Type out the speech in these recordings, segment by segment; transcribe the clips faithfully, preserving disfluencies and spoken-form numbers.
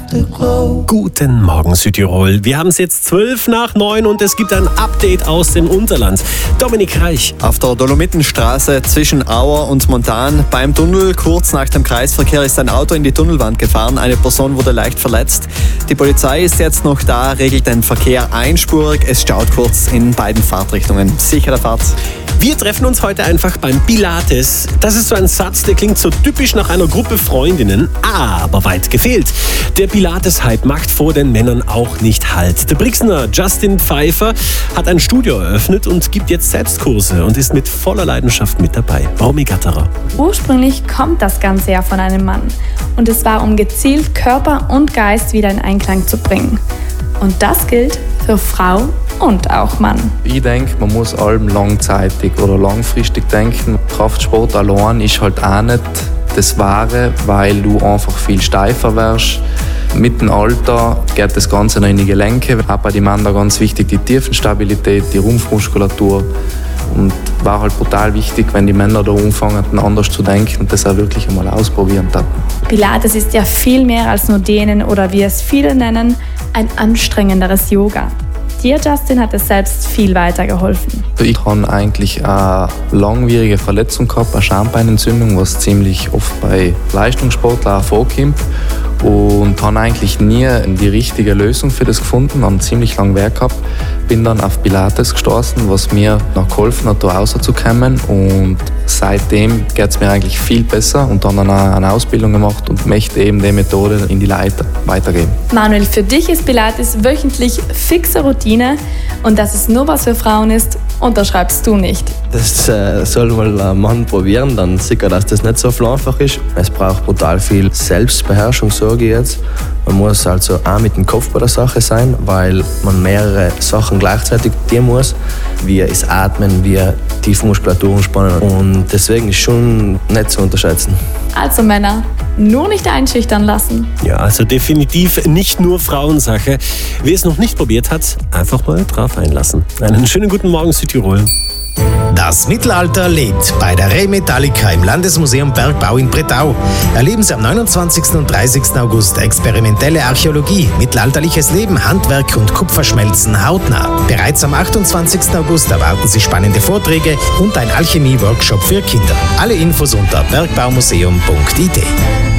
afterglow. Guten Morgen Südtirol. Wir haben es jetzt zwölf nach neun und es gibt ein Update aus dem Unterland. Dominik Reich. Auf der Dolomitenstraße zwischen Auer und Montan beim Tunnel, kurz nach dem Kreisverkehr, ist ein Auto in die Tunnelwand gefahren. Eine Person wurde leicht verletzt. Die Polizei ist jetzt noch da, regelt den Verkehr einspurig. Es staut kurz in beiden Fahrtrichtungen. Sichere Fahrt. Wir treffen uns heute einfach beim Pilates. Das ist so ein Satz, der klingt so typisch nach einer Gruppe Freundinnen, aber weit gefehlt. Der Pilates-Hype macht vor den Männern auch nicht Halt. Der Brixener Justin Pfeiffer hat ein Studio eröffnet und gibt jetzt Selbstkurse und ist mit voller Leidenschaft mit dabei. Romy Gatterer. Ursprünglich kommt das Ganze ja von einem Mann. Und es war, um gezielt Körper und Geist wieder in Einklang zu bringen. Und das gilt für Frau und auch Mann. Ich denke, man muss allem langzeitig oder langfristig denken. Kraftsport allein ist halt auch nicht das Wahre, weil du einfach viel steifer wirst. Mit dem Alter geht das Ganze noch in die Gelenke. Auch bei den Männern ganz wichtig die Tiefenstabilität, die Rumpfmuskulatur. Und war halt brutal wichtig, wenn die Männer da anfangen, anders zu denken und das auch wirklich einmal ausprobieren. Pilates ist ja viel mehr als nur Dehnen oder wie es viele nennen, ein anstrengenderes Yoga. Dir, Justin, hat es selbst viel weitergeholfen. Ich habe eigentlich eine langwierige Verletzung gehabt, eine Schambeinentzündung, was ziemlich oft bei Leistungssportlern vorkommt. Und habe eigentlich nie die richtige Lösung für das gefunden, habe ziemlich lange Werk gehabt. Bin dann auf Pilates gestoßen, was mir noch geholfen hat, da rauszukommen. Und seitdem geht es mir eigentlich viel besser und dann auch eine Ausbildung gemacht und möchte eben die Methode in die Leute weitergeben. Manuel, für dich ist Pilates wöchentlich fixe Routine und dass es nur was für Frauen ist, unterschreibst du nicht. Das äh, soll mal ein Mann probieren, dann sieht er, dass das nicht so einfach ist. Es braucht brutal viel Selbstbeherrschung, sage ich jetzt. Man muss also auch mit dem Kopf bei der Sache sein, weil man mehrere Sachen gleichzeitig tun muss, wie das Atmen, wie Tiefmuskulatur anspannen. Und deswegen ist schon nicht zu unterschätzen. Also Männer, nur nicht einschüchtern lassen. Ja, also definitiv nicht nur Frauensache. Wer es noch nicht probiert hat, einfach mal drauf einlassen. Einen schönen guten Morgen Südtirol. Das Mittelalter lebt bei der Re Metallica im Landesmuseum Bergbau in Bretau. Erleben Sie am neunundzwanzigsten und dreißigsten August experimentelle Archäologie, mittelalterliches Leben, Handwerk und Kupferschmelzen hautnah. Bereits am achtundzwanzigsten August erwarten Sie spannende Vorträge und ein Alchemie-Workshop für Kinder. Alle Infos unter bergbaumuseum punkt i t.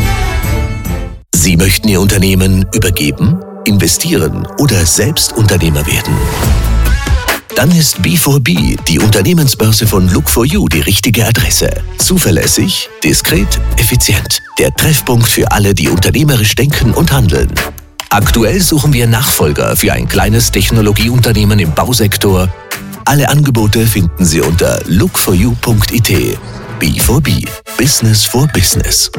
Sie möchten Ihr Unternehmen übergeben, investieren oder selbst Unternehmer werden? Dann ist B vier B, die Unternehmensbörse von Look for You, die richtige Adresse. Zuverlässig, diskret, effizient. Der Treffpunkt für alle, die unternehmerisch denken und handeln. Aktuell suchen wir Nachfolger für ein kleines Technologieunternehmen im Bausektor. Alle Angebote finden Sie unter look for you punkt i t. B vier B, Business for Business.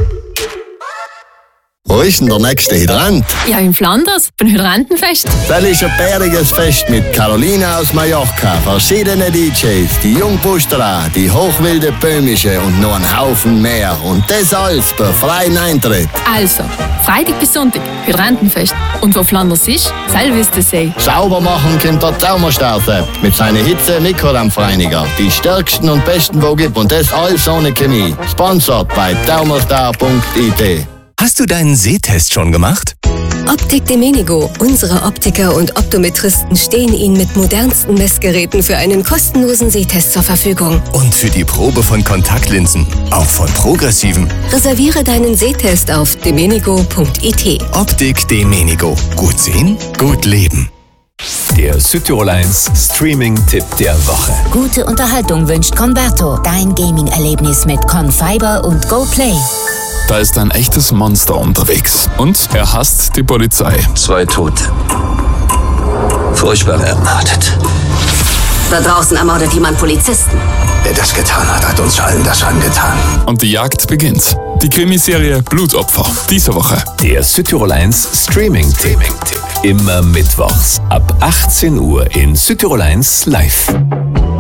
Wo ist denn der nächste Hydrant? Ja, in Flanders, beim Hydrantenfest. Das ist ein bäriges Fest mit Caroline aus Mallorca, verschiedene D Js, die Jungpusterer, die hochwilde Böhmische und noch ein Haufen mehr. Und das alles bei freien Eintritt. Also, Freitag bis Sonntag, Hydrantenfest. Und wo Flanders ist, selber wisst ihr See. Sauber machen kommt der Thermostat mit seiner Hitze-Mikrodampfreiniger. Die stärksten und besten, wo gibt. Und das alles ohne Chemie. Sponsored bei thermostar punkt i t. Hast du deinen Sehtest schon gemacht? Optik Demenigo. Unsere Optiker und Optometristen stehen Ihnen mit modernsten Messgeräten für einen kostenlosen Sehtest zur Verfügung. Und für die Probe von Kontaktlinsen, auch von progressiven. Reserviere deinen Sehtest auf demenigo punkt i t. Optik Demenigo. Gut sehen, gut leben. Der Südtirol eins Streaming-Tipp der Woche. Gute Unterhaltung wünscht Converto. Dein Gaming-Erlebnis mit Confiber und GoPlay. Da ist ein echtes Monster unterwegs. Und er hasst die Polizei. Zwei Tote. Furchtbar ermordet. Da draußen ermordet jemand Polizisten. Wer das getan hat, hat uns allen das angetan. Und die Jagd beginnt. Die Krimiserie Blutopfer. Diese Woche. Der Südtirol eins Streaming-Tipp. Immer mittwochs ab achtzehn Uhr in Südtirol eins live.